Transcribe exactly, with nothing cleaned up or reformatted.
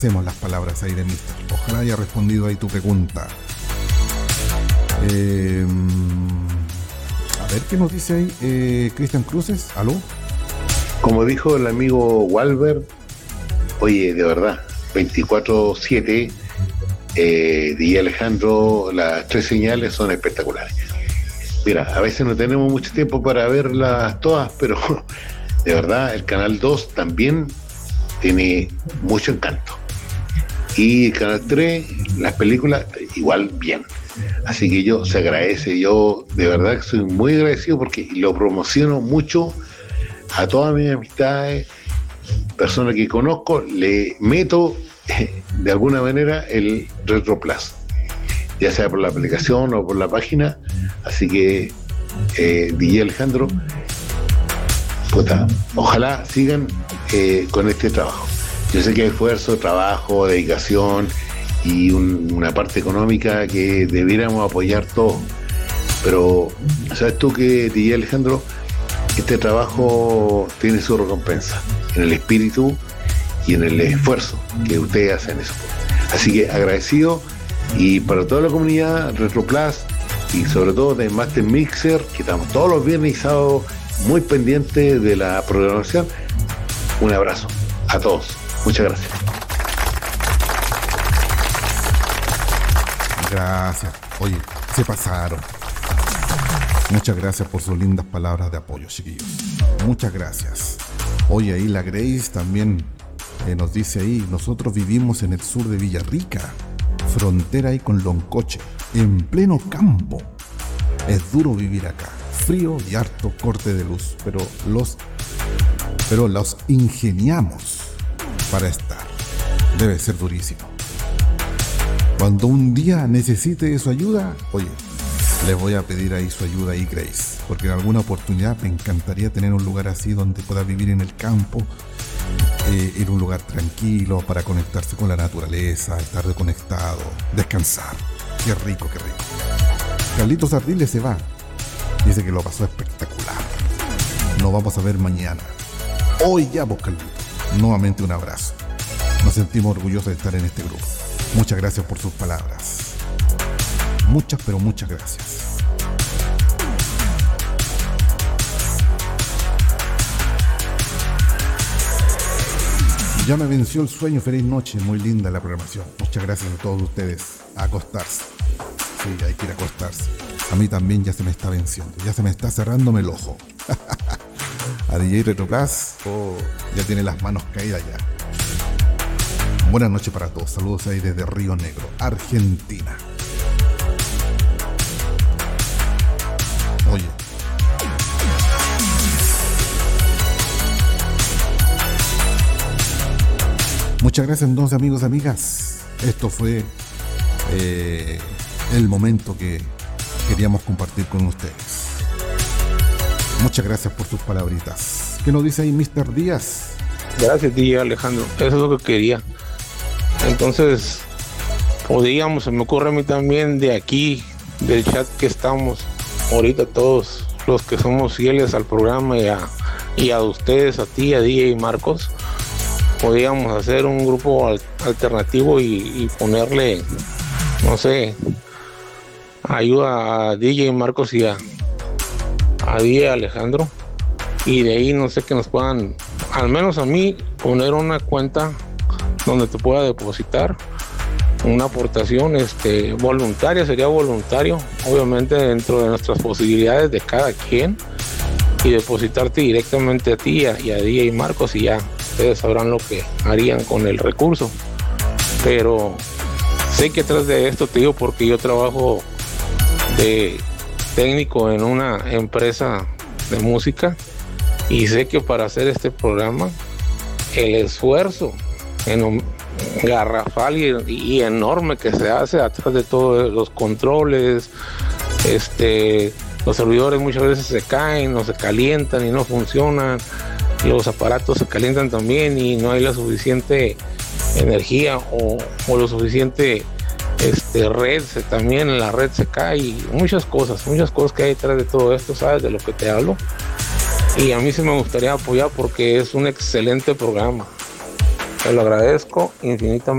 Hacemos las palabras ahí de Mister. Ojalá haya respondido ahí tu pregunta. Eh, a ver qué nos dice ahí eh, Cristian Cruces. ¿Aló? Como dijo el amigo Walber, oye, de verdad, veinticuatro siete, eh, D J Alejandro, las tres señales son espectaculares. Mira, a veces no tenemos mucho tiempo para verlas todas, pero de verdad el Canal dos también tiene mucho encanto. Y el Canal tres, las películas, igual bien. Así que yo, se agradece, yo de verdad que soy muy agradecido porque lo promociono mucho a todas mis amistades, personas que conozco, le meto eh, de alguna manera el RetroPlus, ya sea por la aplicación o por la página. Así que eh, D J Alejandro, puta, ojalá sigan eh, con este trabajo. Yo sé que hay esfuerzo, trabajo, dedicación y un, una parte económica que debiéramos apoyar todos, pero sabes tú que D J Alejandro, este trabajo tiene su recompensa en el espíritu y en el esfuerzo que ustedes hacen eso. Así que agradecido, y para toda la comunidad RetroPlus y sobre todo de Master Mixer, que estamos todos los viernes y sábados muy pendientes de la programación, un abrazo a todos. Muchas gracias. Gracias. Oye, se pasaron. Muchas gracias por sus lindas palabras de apoyo, chiquillos. Muchas gracias. Oye, ahí la Grace también eh, nos dice ahí, nosotros vivimos en el sur de Villarrica, frontera ahí con Loncoche, en pleno campo. Es duro vivir acá, frío y harto corte de luz, pero los, pero los ingeniamos para estar. Debe ser durísimo. Cuando un día necesite su ayuda, oye, les voy a pedir ahí su ayuda ahí, Grace, porque en alguna oportunidad me encantaría tener un lugar así donde pueda vivir en el campo, eh, en un lugar tranquilo para conectarse con la naturaleza, estar desconectado, descansar. Qué rico, qué rico. Carlitos Ardiles se va. Dice que lo pasó espectacular. Nos vamos a ver mañana. Hoy ya, vos, Carlitos. Nuevamente un abrazo. Nos sentimos orgullosos de estar en este grupo. Muchas gracias por sus palabras. Muchas, pero muchas gracias. Ya me venció el sueño. Feliz noche. Muy linda la programación. Muchas gracias a todos ustedes. A acostarse. Sí, hay que ir a acostarse. A mí también ya se me está venciendo. Ya se me está cerrándome el ojo. A D J RetroPlus, oh, ya tiene las manos caídas ya. Buenas noches para todos. Saludos ahí desde Río Negro, Argentina. Oye. Muchas gracias entonces, amigos y amigas. Esto fue eh, el momento que queríamos compartir con ustedes. Muchas gracias por sus palabritas. ¿Qué nos dice ahí mister Díaz? Gracias, D J Alejandro. Eso es lo que quería. Entonces, podríamos, se me ocurre a mí también de aquí, del chat que estamos ahorita todos los que somos fieles al programa y a, y a ustedes, a ti, a D J Marcos, podríamos hacer un grupo al, alternativo y, y ponerle, no sé, ayuda a D J Marcos y a, a D J Alejandro, y de ahí no sé, que nos puedan, al menos a mí, poner una cuenta donde te pueda depositar una aportación este, voluntaria, sería voluntario, obviamente dentro de nuestras posibilidades de cada quien, y depositarte directamente a ti y a, y a D J Marcos, y ya ustedes sabrán lo que harían con el recurso. Pero sé que atrás de esto, te digo, porque yo trabajo de técnico en una empresa de música, y sé que para hacer este programa el esfuerzo en garrafal y, y enorme que se hace atrás de todos los controles, este, los servidores muchas veces se caen o se calientan y no funcionan, los aparatos se calientan también y no hay la suficiente energía o, o lo suficiente este, red, se, también la red se cae, y muchas cosas, muchas cosas que hay detrás de todo esto, ¿sabes de lo que te hablo? Y a mí sí me gustaría apoyar porque es un excelente programa. Te lo agradezco infinitamente.